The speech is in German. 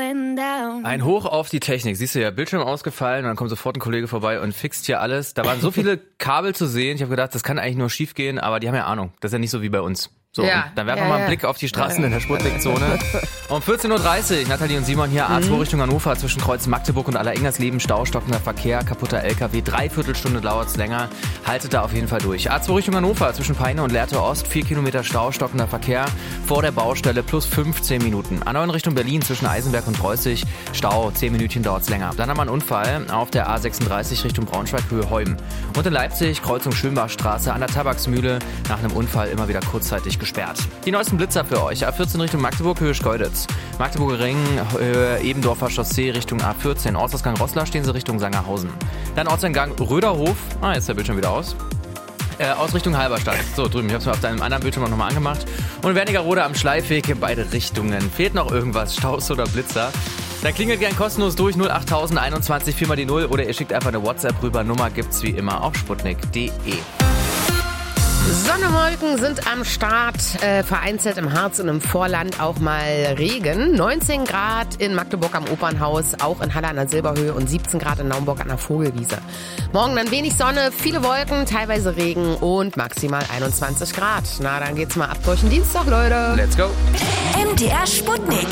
Ein Hoch auf die Technik. Siehst du ja, Bildschirm ausgefallen und dann kommt sofort ein Kollege vorbei und fixt hier alles. Da waren so viele Kabel zu sehen. Ich habe gedacht, das kann eigentlich nur schief gehen, aber die haben ja Ahnung. Das ist ja nicht so wie bei uns. So, ja, dann werfen wir mal einen Blick auf die Straßen in der Sputnik-Zone. Um 14.30 Uhr, Nathalie und Simon hier, A2 Richtung Hannover, zwischen Kreuz Magdeburg und Allerengersleben, Stau, stockender Verkehr, kaputter LKW, 3/4 Stunde dauert's länger. Haltet da auf jeden Fall durch. A2 Richtung Hannover, zwischen Peine und Lehrte Ost, 4 Kilometer Stau, stockender Verkehr, vor der Baustelle plus 15 Minuten. A9 Richtung Berlin, zwischen Eisenberg und Preußig, Stau, 10 Minütchen dauert's länger. Dann haben wir einen Unfall auf der A36 Richtung Braunschweig, Höhe Holm. Und in Leipzig, Kreuzung Schönbachstraße, an der Tabaksmühle, nach einem Unfall immer wieder kurzzeitig gesperrt. Die neuesten Blitzer für euch. A14 Richtung Magdeburg, Höhe Schkeuditz. Magdeburger Ring, Höhe Ebendorfer Chaussee Richtung A14. Ortsausgang Roßler, stehen sie Richtung Sangerhausen. Dann Ortseingang Röderhof. Jetzt ist der Bildschirm wieder aus. Aus Richtung Halberstadt. So, drüben. Ich habe es mir auf deinem anderen Bildschirm noch mal angemacht. Und Wernigerode am Schleifweg in beide Richtungen. Fehlt noch irgendwas? Staus oder Blitzer? Dann klingelt gern kostenlos durch 08021 4 mal die 0 oder ihr schickt einfach eine WhatsApp rüber. Nummer gibt's wie immer auf sputnik.de. Sonne, Wolken sind am Start, vereinzelt im Harz und im Vorland auch mal Regen. 19 Grad in Magdeburg am Opernhaus, auch in Halle an der Silberhöhe und 17 Grad in Naumburg an der Vogelwiese. Morgen dann wenig Sonne, viele Wolken, teilweise Regen und maximal 21 Grad. Na, dann geht's mal ab durch den Dienstag, Leute. Let's go. MDR Sputnik.